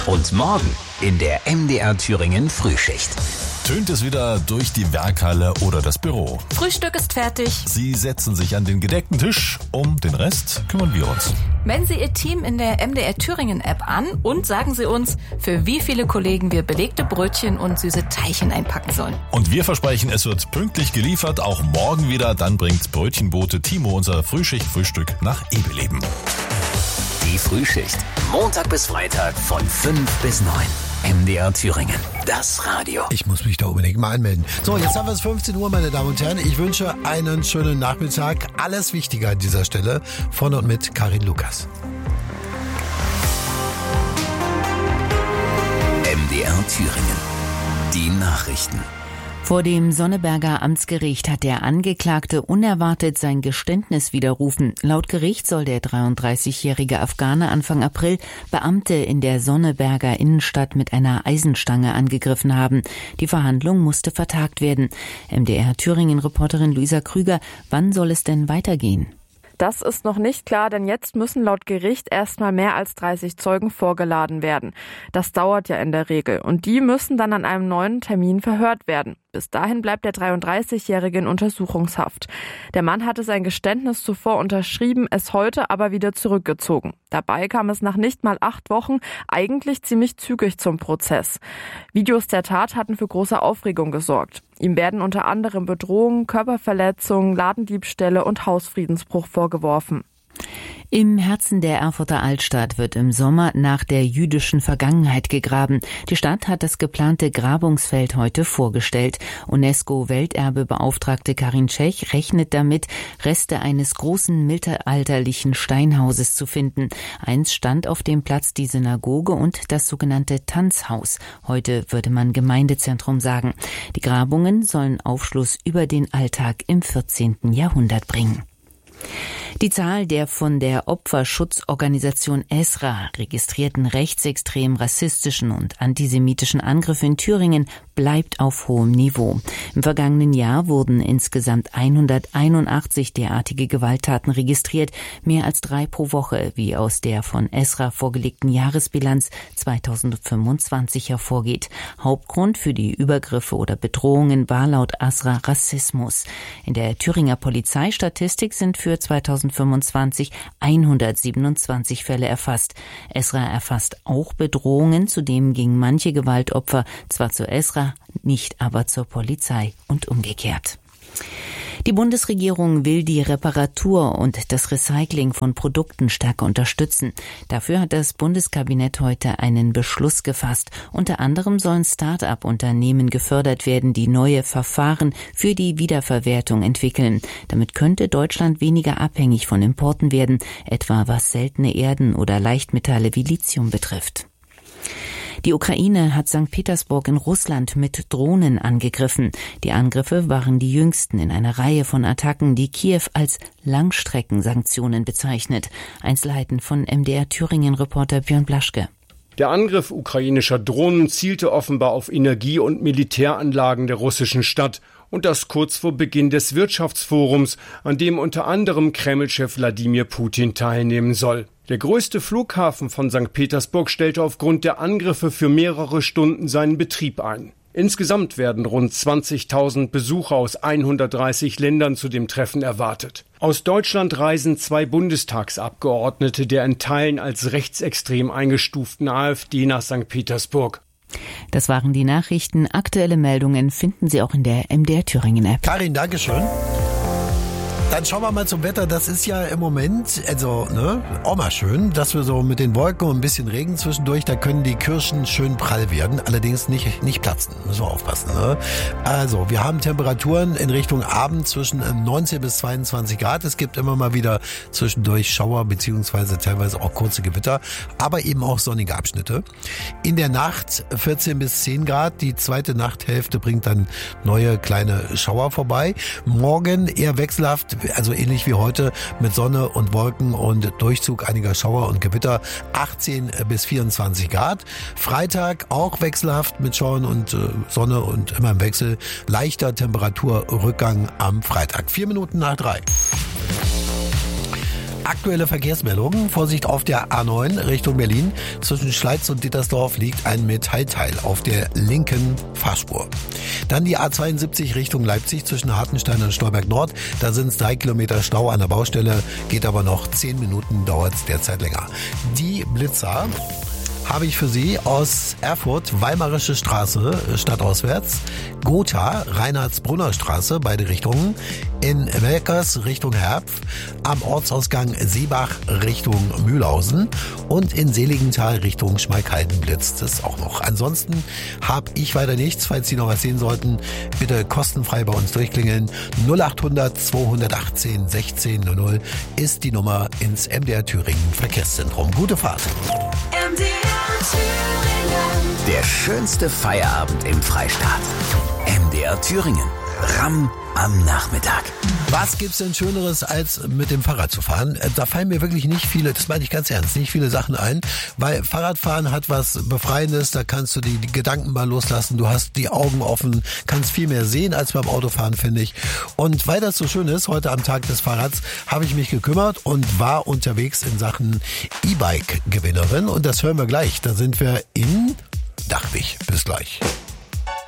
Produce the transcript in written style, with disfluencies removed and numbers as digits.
Und morgen in der MDR Thüringen Frühschicht. Tönt es wieder durch die Werkhalle oder das Büro. Frühstück ist fertig. Sie setzen sich an den gedeckten Tisch. Um den Rest kümmern wir uns. Melden Sie Ihr Team in der MDR Thüringen App an und sagen Sie uns, für wie viele Kollegen wir belegte Brötchen und süße Teilchen einpacken sollen. Und wir versprechen, es wird pünktlich geliefert, auch morgen wieder. Dann bringt Brötchenbote Timo unser Frühschicht-Frühstück nach Ebeleben. Die Frühschicht. Montag bis Freitag von 5 bis 9. MDR Thüringen. Das Radio. Ich muss mich da unbedingt mal anmelden. So, jetzt haben wir es 15 Uhr, meine Damen und Herren. Ich wünsche einen schönen Nachmittag. Alles Wichtige an dieser Stelle. Von und mit Karin Lukas. MDR Thüringen. Die Nachrichten. Vor dem Sonneberger Amtsgericht hat der Angeklagte unerwartet sein Geständnis widerrufen. Laut Gericht soll der 33-jährige Afghane Anfang April Beamte in der Sonneberger Innenstadt mit einer Eisenstange angegriffen haben. Die Verhandlung musste vertagt werden. MDR Thüringen-Reporterin Luisa Krüger, wann soll es denn weitergehen? Das ist noch nicht klar, denn jetzt müssen laut Gericht erstmal mehr als 30 Zeugen vorgeladen werden. Das dauert ja in der Regel und die müssen dann an einem neuen Termin verhört werden. Bis dahin bleibt der 33-Jährige in Untersuchungshaft. Der Mann hatte sein Geständnis zuvor unterschrieben, es heute aber wieder zurückgezogen. Dabei kam es nach nicht mal 8 Wochen eigentlich ziemlich zügig zum Prozess. Videos der Tat hatten für große Aufregung gesorgt. Ihm werden unter anderem Bedrohung, Körperverletzung, Ladendiebstähle und Hausfriedensbruch vorgeworfen. Im Herzen der Erfurter Altstadt wird im Sommer nach der jüdischen Vergangenheit gegraben. Die Stadt hat das geplante Grabungsfeld heute vorgestellt. UNESCO-Welterbe-Beauftragte Karin Tschech rechnet damit, Reste eines großen mittelalterlichen Steinhauses zu finden. Einst stand auf dem Platz die Synagoge und das sogenannte Tanzhaus. Heute würde man Gemeindezentrum sagen. Die Grabungen sollen Aufschluss über den Alltag im 14. Jahrhundert bringen. Die Zahl der von der Opferschutzorganisation ESRA registrierten rechtsextrem rassistischen und antisemitischen Angriffe in Thüringen bleibt auf hohem Niveau. Im vergangenen Jahr wurden insgesamt 181 derartige Gewalttaten registriert, mehr als 3 pro Woche, wie aus der von ESRA vorgelegten Jahresbilanz 2025 hervorgeht. Hauptgrund für die Übergriffe oder Bedrohungen war laut ESRA Rassismus. In der Thüringer Polizeistatistik sind für 2025 127 Fälle erfasst. ESRA erfasst auch Bedrohungen, zudem gingen manche Gewaltopfer zwar zur ESRA, nicht aber zur Polizei und umgekehrt. Die Bundesregierung will die Reparatur und das Recycling von Produkten stärker unterstützen. Dafür hat das Bundeskabinett heute einen Beschluss gefasst. Unter anderem sollen Start-up-Unternehmen gefördert werden, die neue Verfahren für die Wiederverwertung entwickeln. Damit könnte Deutschland weniger abhängig von Importen werden, etwa was seltene Erden oder Leichtmetalle wie Lithium betrifft. Die Ukraine hat St. Petersburg in Russland mit Drohnen angegriffen. Die Angriffe waren die jüngsten in einer Reihe von Attacken, die Kiew als Langstreckensanktionen bezeichnet. Einzelheiten von MDR Thüringen-Reporter Björn Blaschke. Der Angriff ukrainischer Drohnen zielte offenbar auf Energie- und Militäranlagen der russischen Stadt. Und das kurz vor Beginn des Wirtschaftsforums, an dem unter anderem Kreml-Chef Wladimir Putin teilnehmen soll. Der größte Flughafen von St. Petersburg stellte aufgrund der Angriffe für mehrere Stunden seinen Betrieb ein. Insgesamt werden rund 20.000 Besucher aus 130 Ländern zu dem Treffen erwartet. Aus Deutschland reisen 2 Bundestagsabgeordnete der in Teilen als rechtsextrem eingestuften AfD nach St. Petersburg. Das waren die Nachrichten. Aktuelle Meldungen finden Sie auch in der MDR Thüringen App. Karin, Dankeschön. Dann schauen wir mal zum Wetter. Das ist ja im Moment, auch mal schön, dass wir so mit den Wolken und ein bisschen Regen zwischendurch, da können die Kirschen schön prall werden, allerdings nicht platzen. Müssen wir aufpassen. Ne? Also, wir haben Temperaturen in Richtung Abend zwischen 19 bis 22 Grad. Es gibt immer mal wieder zwischendurch Schauer beziehungsweise teilweise auch kurze Gewitter, aber eben auch sonnige Abschnitte. In der Nacht 14 bis 10 Grad. Die zweite Nachthälfte bringt dann neue kleine Schauer vorbei. Morgen eher wechselhaft, also ähnlich wie heute mit Sonne und Wolken und Durchzug einiger Schauer und Gewitter, 18 bis 24 Grad. Freitag auch wechselhaft mit Schauern und Sonne und immer im Wechsel. Leichter Temperaturrückgang am Freitag. 4 Minuten nach 3. Aktuelle Verkehrsmeldungen. Vorsicht auf der A9 Richtung Berlin. Zwischen Schleiz und Dittersdorf liegt ein Metallteil auf der linken Fahrspur. Dann die A72 Richtung Leipzig zwischen Hartenstein und Stolberg Nord. Da sind es 3 Kilometer Stau an der Baustelle. Geht aber noch 10 Minuten, dauert es derzeit länger. Die Blitzer habe ich für Sie aus Erfurt, Weimarische Straße, stadtauswärts, Gotha, Reinhardsbrunner Straße, beide Richtungen, in Welkers Richtung Herpf, am Ortsausgang Seebach Richtung Mühlhausen und in Seligenthal Richtung Schmalkalden blitzt es auch noch. Ansonsten habe ich weiter nichts. Falls Sie noch was sehen sollten, bitte kostenfrei bei uns durchklingeln. 0800 218 1600 ist die Nummer ins MDR Thüringen Verkehrszentrum. Gute Fahrt. Der schönste Feierabend im Freistaat. MDR Thüringen. Ramm am Nachmittag. Was gibt's denn Schöneres, als mit dem Fahrrad zu fahren? Da fallen mir wirklich nicht viele, das meine ich ganz ernst, nicht viele Sachen ein, weil Fahrradfahren hat was Befreiendes, da kannst du die Gedanken mal loslassen, du hast die Augen offen, kannst viel mehr sehen als beim Autofahren, finde ich. Und weil das so schön ist, heute am Tag des Fahrrads, habe ich mich gekümmert und war unterwegs in Sachen E-Bike-Gewinnerin und das hören wir gleich. Da sind wir in Dachwig. Bis gleich.